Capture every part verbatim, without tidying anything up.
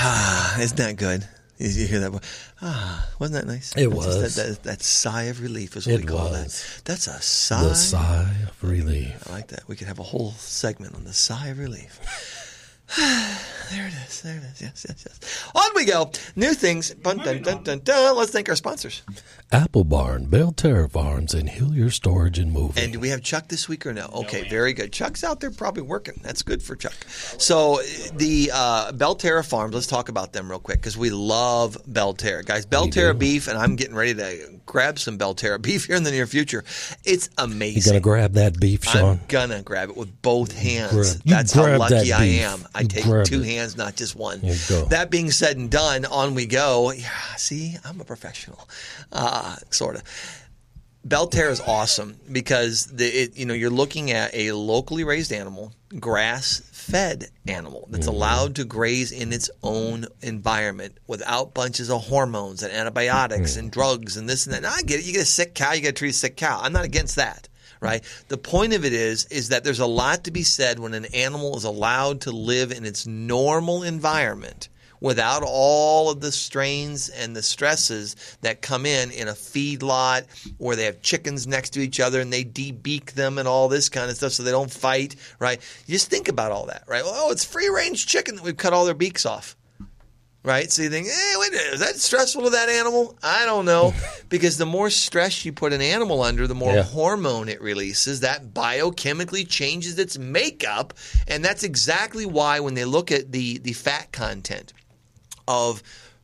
Ah, isn't that good? You hear that? Ah, wasn't that nice? It That's was. just That, that, that sigh of relief is what It we call was. that. That's a sigh. The sigh of relief. I like that. We could have a whole segment on the sigh of relief. There it is. There it is. Yes, yes, yes. On we go. New things. Dun, dun, dun, dun, dun. Let's thank our sponsors. Apple Barn, Belterra Farms, and Hillier Storage and Moving. And do we have Chuck this week or no? Okay, no, very good. Chuck's out there probably working. That's good for Chuck. So the uh, Belterra Farms, let's talk about them real quick because we love Belterra. Guys, Belterra beef, and I'm getting ready to grab some Belterra beef here in the near future. It's amazing. You going to grab that beef, Sean? I'm going to grab it with both hands. Grab, That's how lucky I beef. am. I you take two it. hands, not just one. You go. That being said and done, on we go. Yeah, see, I'm a professional, uh, sort of. Belterra is awesome because the, it, you know you're looking at a locally raised animal, grass-fed animal that's mm-hmm. allowed to graze in its own environment without bunches of hormones and antibiotics mm-hmm. and drugs and this and that. Now, I get it. You get a sick cow, you got to treat a sick cow. I'm not against that. Right. The point of it is, is that there's a lot to be said when an animal is allowed to live in its normal environment without all of the strains and the stresses that come in in a feedlot where they have chickens next to each other and they debeak them and all this kind of stuff so they don't fight. Right. You just think about all that. Right. Oh, it's free range chicken that we've cut all their beaks off. Right? So you think, hey, wait a minute, is that stressful to that animal? I don't know. Because the more stress you put an animal under, the more yeah. hormone it releases. That biochemically changes its makeup. And that's exactly why when they look at the, the fat content of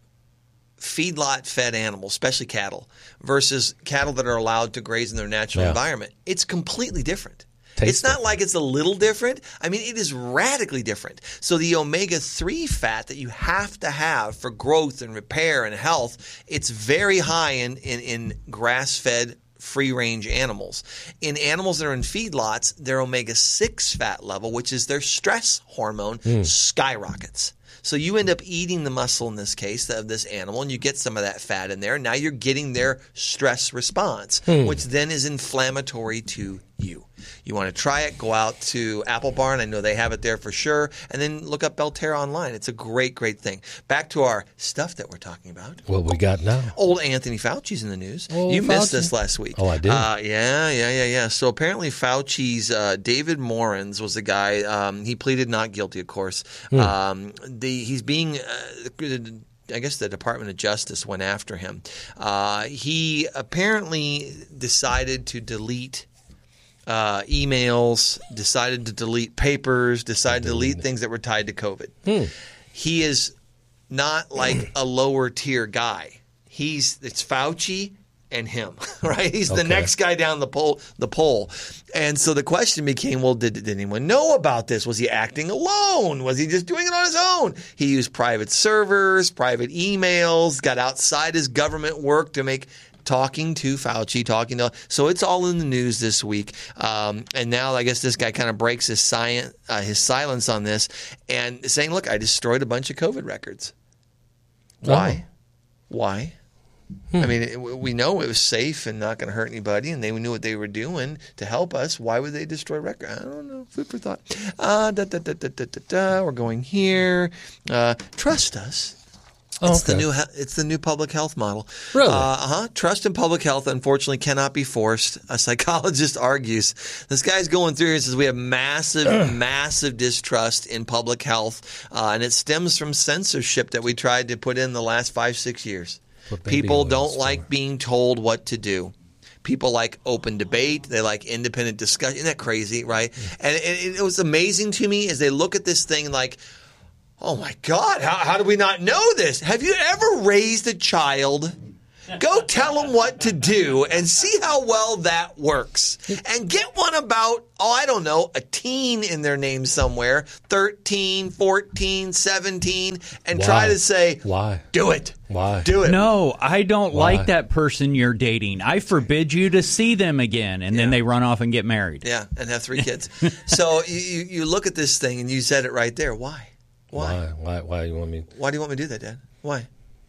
feedlot-fed animals, especially cattle, versus cattle that are allowed to graze in their natural yeah. environment, it's completely different. It's not like it's a little different. I mean, it is radically different. So the omega three fat that you have to have for growth and repair and health, it's very high in, in, in grass-fed free-range animals. In animals that are in feedlots, their omega six fat level, which is their stress hormone, mm. skyrockets. So you end up eating the muscle in this case of this animal, and you get some of that fat in there. Now you're getting their stress response, mm. which then is inflammatory to you. You want to try it, go out to Apple Barn. I know they have it there for sure. And then look up Belterra online. It's a great, great thing. Back to our stuff that we're talking about. What we got now? Old Anthony Fauci's in the news. Old you Fauci. missed this last week. Oh, I did? Uh, yeah, yeah, yeah, yeah. So apparently Fauci's uh, David Morans was the guy. Um, he pleaded not guilty, of course. Hmm. Um, the, he's being uh, – I guess the Department of Justice went after him. Uh, he apparently decided to delete uh, emails, decided to delete papers, decided to delete things that were tied to COVID. Hmm. He is not like a lower tier guy. He's it's Fauci and him, right? He's okay. the next guy down the pole, the pole. And so the question became, well, did, did anyone know about this? Was he acting alone? Was he just doing it on his own? He used private servers, private emails, got outside his government work to make talking to Fauci, talking to – so it's all in the news this week. Um, and now I guess this guy kind of breaks his, science, uh, his silence on this and saying, look, I destroyed a bunch of COVID records. Why? Oh. Why? Hmm. I mean, it, we know it was safe and not going to hurt anybody, and they knew what they were doing to help us. Why would they destroy records? I don't know. Food for thought. Uh, da, da, da, da, da, da, da. We're going here. Uh, trust us. Oh, it's okay. the new. It's the new public health model. Really? Uh huh. Trust in public health, unfortunately, cannot be forced. A psychologist argues. This guy's going through here and says we have massive, massive distrust in public health, uh, and it stems from censorship that we tried to put in the last five, six years. People don't like being told what to do. People like open debate. They like independent discussion. Isn't that crazy, right? And it, it was amazing to me as they look at this thing like, oh, my God, how, how do we not know this? Have you ever raised a child? Go tell them what to do and see how well that works. And get one about, oh, I don't know, a teen in their name somewhere, thirteen, fourteen, seventeen, and Why? try to say, why? Do it. Why? Do it. No, I don't Why? like that person you're dating. I forbid you to see them again. And Yeah. then they run off and get married. Yeah, and have three kids. So you, you you look at this thing and you said it right there. Why? Why? Why? Why? Why you want me? Why do you want me to do that, Dad? Why?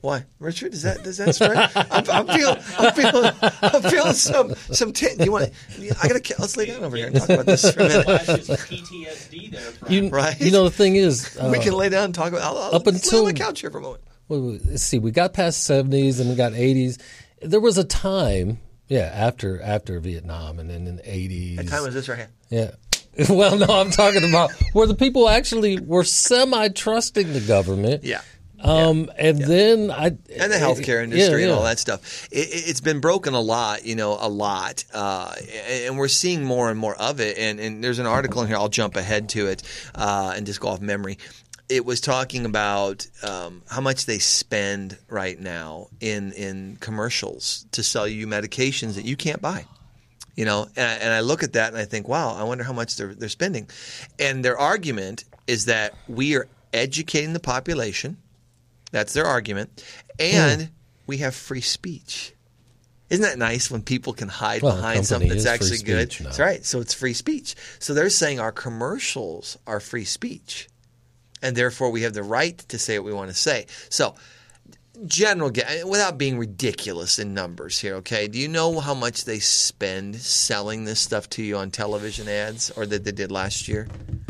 Why, Richard? Is that does that strike? I'm, I'm feeling, I'm feeling, I'm feeling some some. T- you want? I gotta. Let's lay down over here and talk about this for a minute. P T S D there, You, right? You know, the thing is, uh, we can lay down and talk about. I'll, I'll up until lay on the couch here for a moment. Well, let's see. We got past seventies and we got eighties. There was a time, yeah, after after Vietnam and then in the eighties. What time was this right here? Yeah. Well, no, I'm talking about where the people actually were semi-trusting the government. Yeah. Um, yeah. and yeah. then I and the healthcare industry yeah, yeah. and all that stuff. It, it's been broken a lot, you know, a lot, uh, and we're seeing more and more of it. And, and there's an article in here. I'll jump ahead to it uh, and just go off memory. It was talking about um, how much they spend right now in in commercials to sell you medications that you can't buy. You know, and I, and I look at that and I think, wow, I wonder how much they're they're spending. And their argument is that we are educating the population. That's their argument. And mm. we have free speech. Isn't that nice when people can hide well, behind something that's actually good? Now. That's right. So it's free speech. So they're saying our commercials are free speech. And therefore we have the right to say what we want to say. So general, without being ridiculous in numbers here, okay, do you know how much they spend selling this stuff to you on television ads or that they did last year?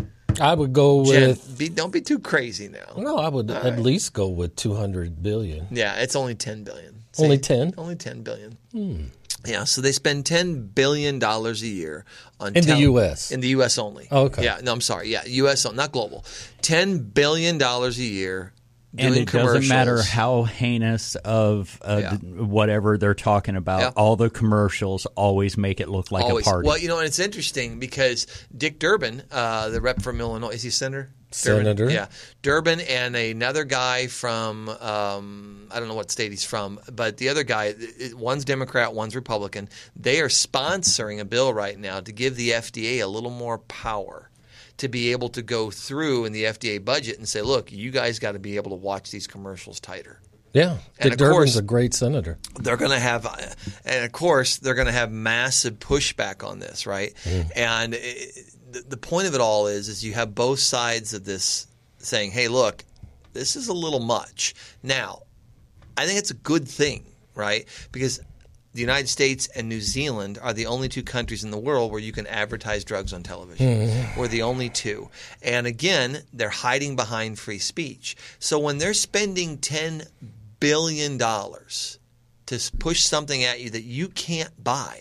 I would go Jen, with. Be, don't be too crazy now. No, I would All at right. least go with two hundred billion. Yeah, it's only ten billion. See, only ten? Only ten billion. Hmm. Yeah, so they spend ten billion dollars a year on in tel- the U S In the U S only. Oh, okay. Yeah, no, I'm sorry. Yeah, U S only, not global. ten billion dollars a year. And doing it doesn't matter commercials. how heinous of uh, Yeah. th- whatever they're talking about. Yeah. All the commercials always make it look like Always. a party. Well, you know, and it's interesting because Dick Durbin, uh, the rep from Illinois, is he senator? Senator. Durbin? Yeah. Durbin and another guy from, um, I don't know what state he's from, but the other guy, one's Democrat, one's Republican. They are sponsoring a bill right now to give the F D A a little more power to be able to go through in the F D A budget and say, look, you guys got to be able to watch these commercials tighter. Yeah, And Dick of Durbin's course- a great senator. They're going to have, and of course, they're going to have massive pushback on this, right? Mm. And it, the, the point of it all is, is you have both sides of this saying, hey, look, this is a little much. Now, I think it's a good thing, right? Because the United States and New Zealand are the only two countries in the world where you can advertise drugs on television. Mm. We're the only two. And again, they're hiding behind free speech. So when they're spending ten billion dollars to push something at you that you can't buy,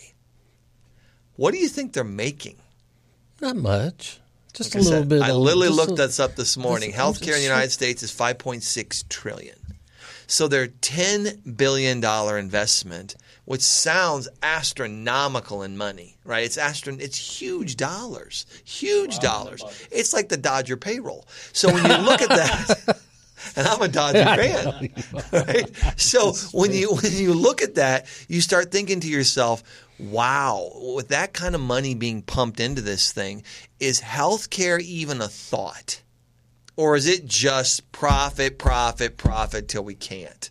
what do you think they're making? Not much. Just Like a I little said, bit. I of- literally just looked a- this up this morning. just- I'm Healthcare in the just- United States is five point six trillion dollars. So their ten billion dollars investment, which sounds astronomical in money, right? It's astron- It's huge dollars, huge dollars. It's like the Dodger payroll. So when you look at that, and I'm a Dodger fan, right? So when you when you look at that, you start thinking to yourself, wow, with that kind of money being pumped into this thing, is healthcare even a thought? Or is it just profit, profit, profit till we can't?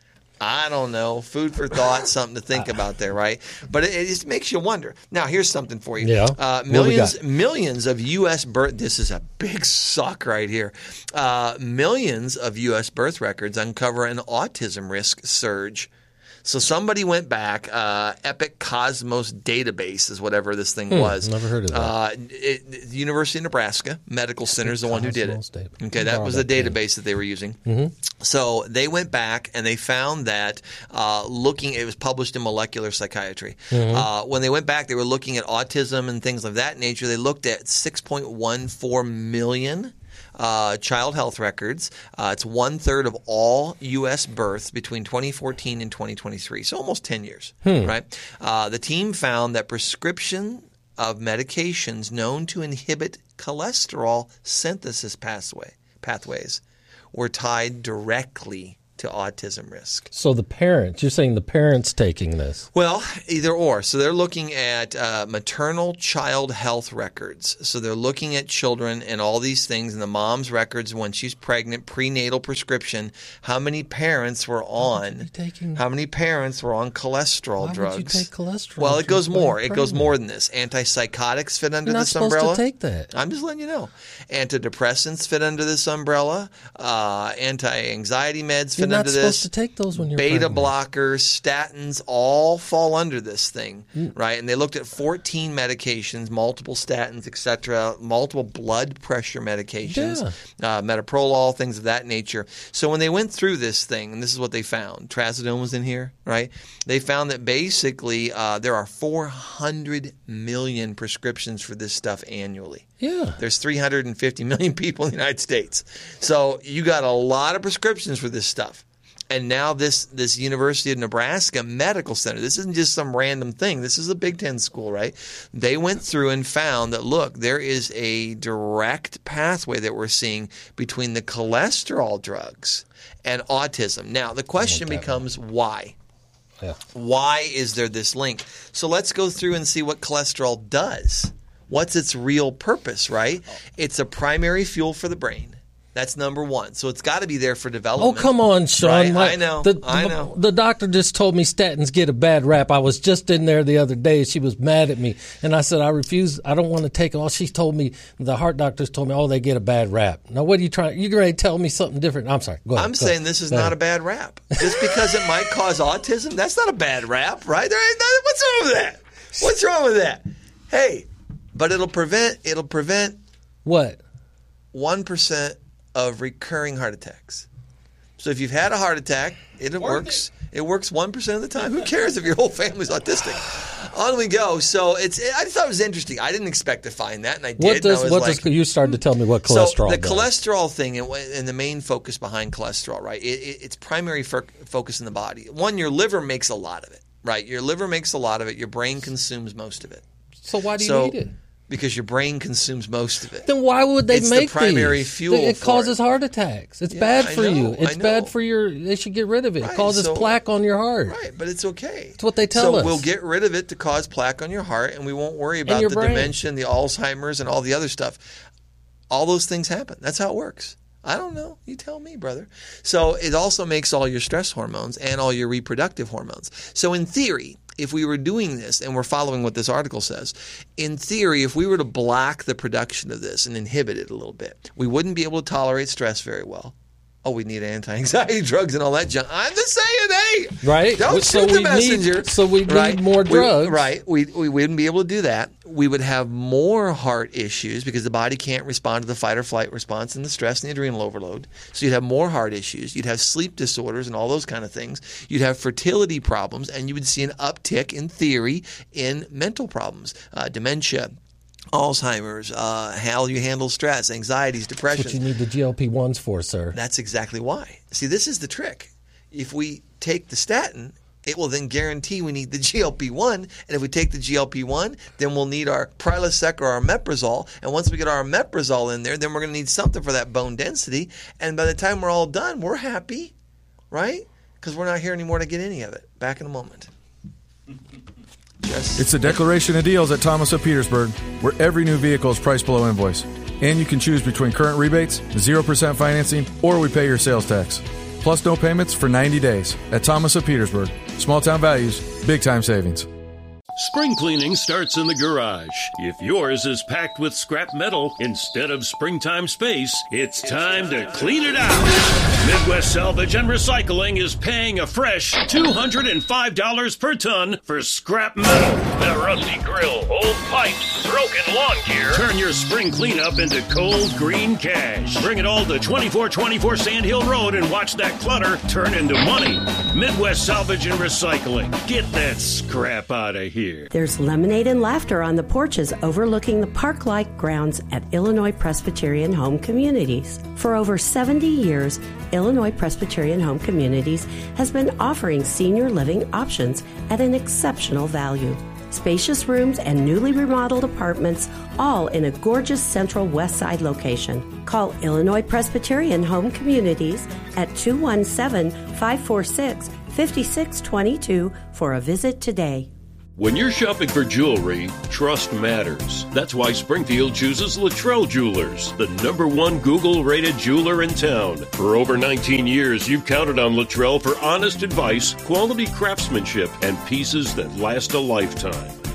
I don't know. Food for thought, something to think about there, right? But it, it just makes you wonder. Now, here's something for you. Yeah. Uh, What we millions, got? millions of U S birth. This is a big suck right here. Uh, millions of U S birth records uncover an autism risk surge. So somebody went back, uh, Epic Cosmos Database is whatever this thing Hmm, was. never heard of that. Uh, it, the University of Nebraska Medical Center is the one who did Cosmos it. Data- Okay, that Borrow was the that pen. database that they were using. Mm-hmm. So they went back and they found that uh, looking, it was published in Molecular Psychiatry. Mm-hmm. Uh, when they went back, they were looking at autism and things of that nature. They looked at six point one four million uh, child health records. Uh, it's one third of all U S births between twenty fourteen and twenty twenty-three, so almost ten years, Hmm. right? Uh, the team found that prescription of medications known to inhibit cholesterol synthesis pathway, pathways were tied directly to autism risk. So the parents, you're saying the parents taking this? Well, either or. So they're looking at uh, maternal child health records. So they're looking at children and all these things, and the mom's records when she's pregnant, prenatal prescription. How many parents were on? taking- How many parents were on cholesterol Why would drugs? you take cholesterol Well, it goes drugs more. when It you're goes pregnant? more than this. Antipsychotics fit under You're not this supposed umbrella. to take that. I'm just letting you know. Antidepressants fit under this umbrella. Uh, anti-anxiety meds fit falling not under supposed this. to take those when you're Beta pregnant. blockers, statins, all fall under this thing, mm. right? And they looked at fourteen medications, multiple statins, et cetera, multiple blood pressure medications, yeah. uh, metoprolol, things of that nature. So when they went through this thing, and this is what they found, trazodone was in here, right? They found that basically uh, there are four hundred million prescriptions for this stuff annually. Yeah. There's three hundred fifty million people in the United States. So you got a lot of prescriptions for this stuff. And now this this University of Nebraska Medical Center, this isn't just some random thing. This is a Big Ten school, right? They went through and found that, look, there is a direct pathway that we're seeing between the cholesterol drugs and autism. Now, the question becomes why? Yeah. Why is there this link? So let's go through and see what cholesterol does. What's its real purpose, right? It's a primary fuel for the brain. That's number one. So it's got to be there for development. Oh, come on, Sean. Right? Like, I know. The, I know. The doctor just told me statins get a bad rap. I was just in there the other day. She was mad at me. And I said, I refuse. I don't want to take them. All she told me, the heart doctors told me, oh, they get a bad rap. Now, what are you trying? You're going to tell me something different. I'm sorry. Go ahead. I'm go saying ahead. this is go not ahead. a bad rap. Just because it might cause autism, that's not a bad rap, right? There ain't nothing, what's wrong with that? What's wrong with that? Hey, but it'll prevent, it'll prevent what? one percent of recurring heart attacks. So if you've had a heart attack, it works. It works one percent of the time. Who cares if your whole family's autistic? On we go. So it's. I just thought it was interesting. I didn't expect to find that, and I did. What does, and I was what like, does, you started to tell me what cholesterol So the does. cholesterol thing and, and the main focus behind cholesterol, right? It, it, it's primary fo- focus in the body. One, your liver makes a lot of it, right? Your liver makes a lot of it. Your brain consumes most of it. So why do you so, need it? Because your brain consumes most of it. Then why would they it's make the primary these? fuel It for causes it. heart attacks. It's Yeah, bad I for know, you. I It's know. bad for your. They should get rid of it. Right, It causes so- plaque on your heart. Right, but it's okay. That's what they tell so us. we'll get rid of it to cause plaque on your heart, and we won't worry about your the brain. dementia, the Alzheimer's, and all the other stuff. All those things happen. That's how it works. I don't know. You tell me, brother. So it also makes all your stress hormones and all your reproductive hormones. So in theory, if we were doing this, and we're following what this article says, in theory, if we were to block the production of this and inhibit it a little bit, we wouldn't be able to tolerate stress very well. Oh, we need anti-anxiety drugs and all that junk. I'm just saying, hey, Right. don't So shoot the we messenger. need- so we need right? more We- drugs. right. We, we wouldn't be able to do that. We would have more heart issues because the body can't respond to the fight or flight response and the stress and the adrenal overload. So you'd have more heart issues. You'd have sleep disorders and all those kind of things. You'd have fertility problems, and you would see an uptick, in theory, in mental problems, uh, dementia, Alzheimer's, uh, how you handle stress, anxieties, depression. That's what you need the G L P ones for, sir. That's exactly why. See, this is the trick. If we take the statin, it will then guarantee we need the G L P one. And if we take the G L P one, then we'll need our Prilosec or our Meprazole. And once we get our Meprazole in there, then we're going to need something for that bone density. And by the time we're all done, we're happy, right? Because we're not here anymore to get any of it. Back in a moment. Just It's the Declaration of Deals at Thomas of Petersburg, where every new vehicle is priced below invoice. And you can choose between current rebates, zero percent financing, or we pay your sales tax. Plus no payments for ninety days at Thomas of Petersburg. Small town values, big time savings. Spring cleaning starts in the garage. If yours is packed with scrap metal instead of springtime space, it's time to clean it out. Midwest Salvage and Recycling is paying a fresh two hundred five dollars per ton for scrap metal. The rusty grill, old pipes, broken lawn gear. Turn your spring cleanup into cold green cash. Bring it all to twenty-four twenty-four Sand Hill Road and watch that clutter turn into money. Midwest Salvage and Recycling. Get that scrap out of here. There's lemonade and laughter on the porches overlooking the park-like grounds at Illinois Presbyterian Home Communities. For over seventy years, Illinois Presbyterian Home Communities has been offering senior living options at an exceptional value. Spacious rooms and newly remodeled apartments, all in a gorgeous central west side location. Call Illinois Presbyterian Home Communities at two one seven, five four six, five six two two for a visit today. When you're shopping for jewelry, trust matters. That's why Springfield chooses Luttrell Jewelers, the number one Google-rated jeweler in town. For over nineteen years, you've counted on Luttrell for honest advice, quality craftsmanship, and pieces that last a lifetime.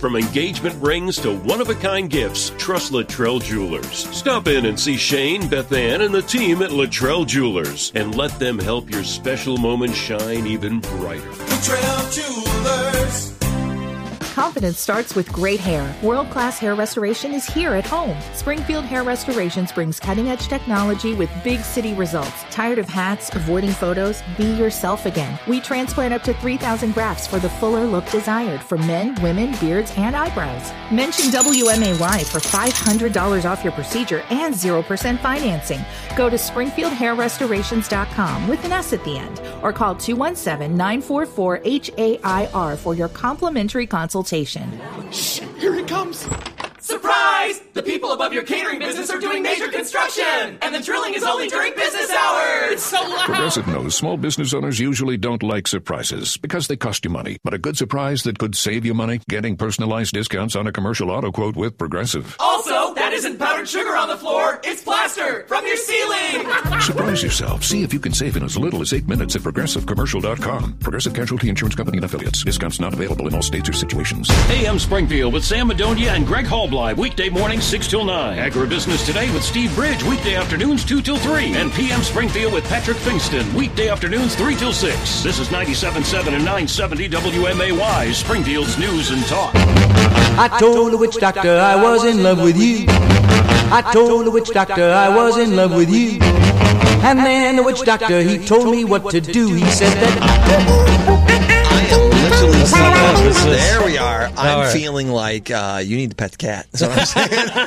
From engagement rings to one-of-a-kind gifts, trust Luttrell Jewelers. Stop in and see Shane, Beth Ann, and the team at Luttrell Jewelers, and let them help your special moment shine even brighter. Luttrell Jewelers. Confidence starts with great hair. World-class hair restoration is here at home. Springfield Hair Restorations brings cutting-edge technology with big city results. Tired of hats, avoiding photos? Be yourself again. We transplant up to three thousand grafts for the fuller look desired for men, women, beards, and eyebrows. Mention W M A Y for five hundred dollars off your procedure and zero percent financing. Go to springfield hair restorations dot com with an S at the end or call two one seven, nine four four, H A I R for your complimentary consultation. Shh, here he comes. Surprise! The people above your catering business are doing major construction, and the drilling is only during business hours. It's so loud. Progressive knows small business owners usually don't like surprises because they cost you money. But a good surprise that could save you money? Getting personalized discounts on a commercial auto quote with Progressive. Also, that isn't powdered sugar on the floor. It's plaster from your ceiling. Surprise yourself. See if you can save in as little as eight minutes at progressive commercial dot com. Progressive Casualty Insurance Company and Affiliates. Discounts not available in all states or situations. A M Springfield with Sam Madonia and Greg Hallbly, weekday mornings six till nine. Agribusiness Today with Steve Bridge, weekday afternoons two till three. And P M Springfield with Patrick Fingston, weekday afternoons three till six. This is ninety-seven point seven and nine seventy W M A Y, Springfield's News and Talk. I told the witch doctor I was in love with you. I told the witch doctor I was in love with you. And then the witch doctor, he told me what to do. He said that I am literally saying, there we are. I'm right. feeling like uh, you need to pet the cat. That's what I'm saying.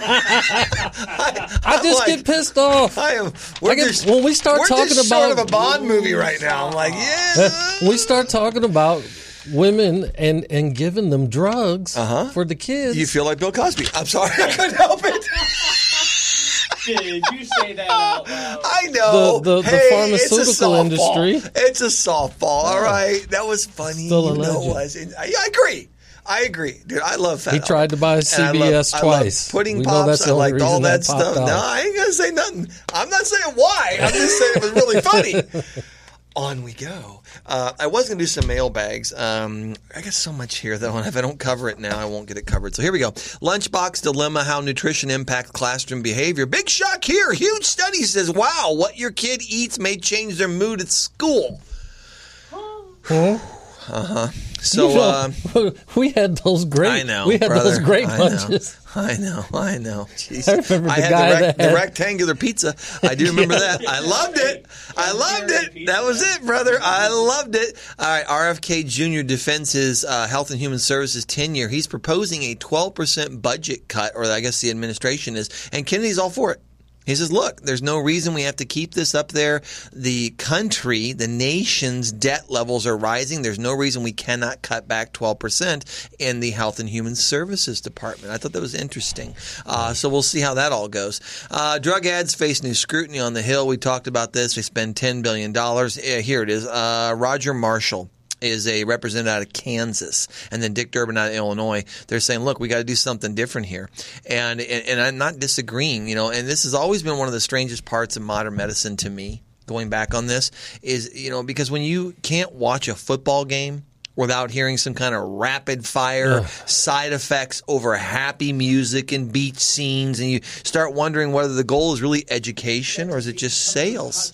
I, I just like, get pissed off. I am. We're I get, just, when we start we're talking just about sort of a Bond movie right now. I'm like, yeah. we start talking about women and, and giving them drugs uh-huh. for the kids. You feel like Bill Cosby. I'm sorry, I couldn't help it. Did you say that out loud? I know. The, the, hey, the pharmaceutical it's a industry. It's a softball. All right, that was funny. Still a you know legend. it was. I, I agree. I agree, dude. I love fat. He tried to buy C B S I love, twice. I love pudding We know pops. that's the I only liked all reason that, that popped stuff. off. No, I ain't gonna say nothing. I'm not saying why. I'm just saying it was really funny. On we go. Uh, I was going to do some mailbags. Um, I got so much here, though, and if I don't cover it now, I won't get it covered. So here we go. Lunchbox Dilemma, how nutrition impacts classroom behavior. Big shock here. Huge study says, wow, what your kid eats may change their mood at school. Huh? Uh-huh. So You know, uh, we had those great. I know. We had brother, those great I know. lunches. I know, I know. Jeez. I remember the I had guy the, rec- that the had- rectangular pizza. I do remember that. I loved it. I loved it. That was it, brother. I loved it. All right, R F K Junior defends his uh, Health and Human Services tenure. He's proposing a twelve percent budget cut, or I guess the administration is, and Kennedy's all for it. He says, look, there's no reason we have to keep this up there. The country, the nation's debt levels are rising. There's no reason we cannot cut back twelve percent in the Health and Human Services Department. I thought that was interesting. Uh, so we'll see how that all goes. Uh, drug ads face new scrutiny on the Hill. We talked about this. They spend ten billion dollars. Uh, here it is. Uh, Roger Marshall is a representative out of Kansas, and then Dick Durbin out of Illinois. They're saying, look, we got to do something different here. And, and and I'm not disagreeing, you know, and this has always been one of the strangest parts of modern medicine to me, going back on this, is, you know, because when you can't watch a football game without hearing some kind of rapid fire Ugh. side effects over happy music and beach scenes, and you start wondering whether the goal is really education or is it just sales?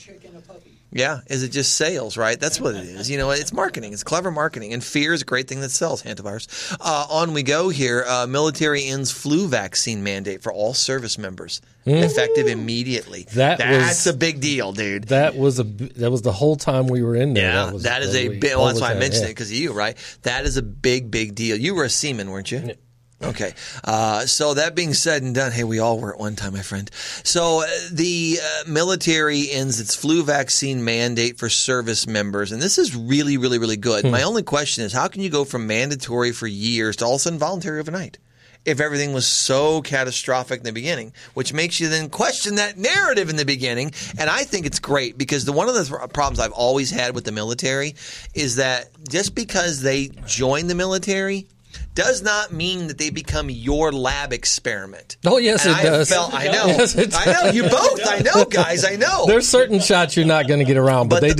Yeah, is it just sales, right? That's what it is. You know, it's marketing. It's clever marketing. And fear is a great thing that sells, hantavirus. Uh, on we go here. Uh, military ends flu vaccine mandate for all service members. Mm. Effective immediately. That That's was, a big deal, dude. That was a that was the whole time we were in there. Yeah, that, was, that is that a we big – well, that's why I had, mentioned yeah. it, because of you, right? That is a big, big deal. You were a seaman, weren't you? Yeah. Okay. Uh, so that being said and done, hey, we all were at one time, my friend. So uh, the uh, military ends its flu vaccine mandate for service members, and this is really, really, really good. Hmm. My only question is, how can you go from mandatory for years to all of a sudden voluntary overnight? If everything was so catastrophic in the beginning, which makes you then question that narrative in the beginning. And I think it's great because the one of the th- problems I've always had with the military is that just because they join the military does not mean that they become your lab experiment. Oh, yes, and it I does. Felt, I know. Yes, it I know. You both. I know, guys. I know. There's certain shots you're not going to get around, but, but they the,